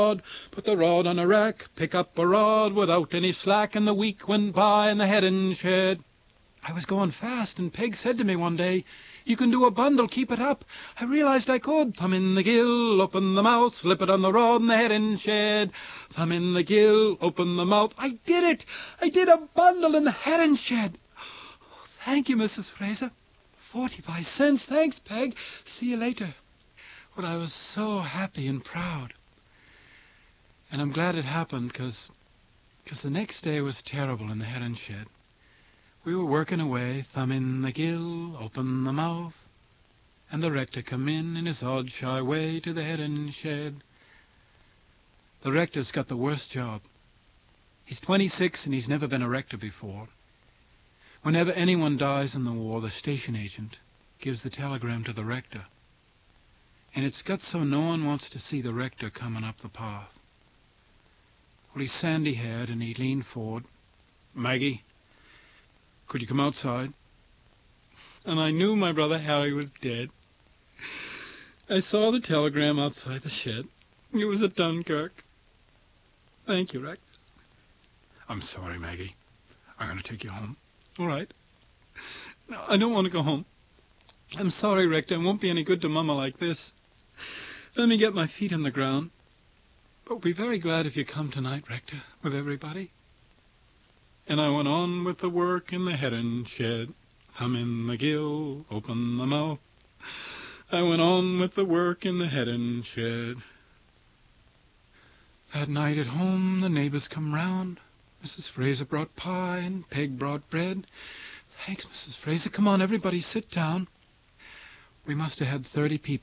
Put the rod on a rack, pick up a rod without any slack, and the week went by in the herring shed. I was going fast, and Peg said to me one day, "You can do a bundle, keep it up." I realized I could. Thumb in the gill, open the mouth, flip it on the rod in the herring shed. Thumb in the gill, open the mouth. I did it! I did a bundle in the herring shed. Oh, thank you, Mrs. Fraser. 45 cents. Thanks, Peg. See you later. Well, I was so happy and proud. And I'm glad it happened, because the next day was terrible in the herring shed. We were working away, thumb in the gill, open the mouth, and the rector come in his odd, shy way to the herring shed. The rector's got the worst job. He's 26 and he's never been a rector before. Whenever anyone dies in the war, the station agent gives the telegram to the rector. And it's got so no one wants to see the rector coming up the path. Well, he's sandy-haired, and he leaned forward. "Maggie, could you come outside?" And I knew my brother Harry was dead. I saw the telegram outside the shed. It was at Dunkirk. "Thank you, Rex." "I'm sorry, Maggie. I'm going to take you home." "All right." "No, I don't want to go home. I'm sorry, Rector. I won't be any good to Mama like this. Let me get my feet on the ground. But we'll be very glad if you come tonight, Rector, with everybody." And I went on with the work in the herring shed. Thumb in the gill, open the mouth. I went on with the work in the herring shed. That night at home the neighbors come round. Mrs. Fraser brought pie and Peg brought bread. "Thanks, Mrs. Fraser. Come on, everybody, sit down." We must have had 30 people